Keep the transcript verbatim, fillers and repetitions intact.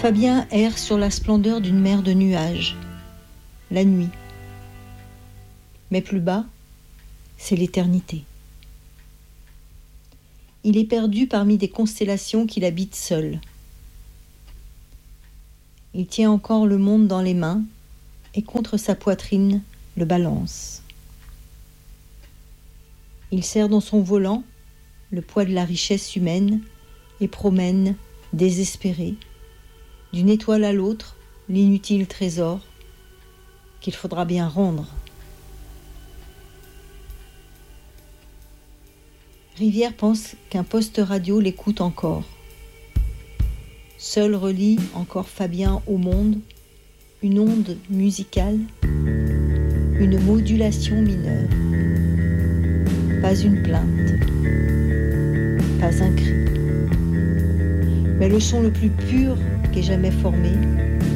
Fabien erre sur la splendeur d'une mer de nuages, la nuit. Mais plus bas, c'est l'éternité. Il est perdu parmi des constellations qu'il habite seul. Il tient encore le monde dans les mains et contre sa poitrine le balance. Il serre dans son volant le poids de la richesse humaine et promène, désespéré, d'une étoile à l'autre, l'inutile trésor qu'il faudra bien rendre. Rivière pense qu'un poste radio l'écoute encore. Seul relie encore Fabien au monde, une onde musicale, une modulation mineure. Pas une plainte, pas un cri. Mais le son le plus pur qu'ait jamais formé,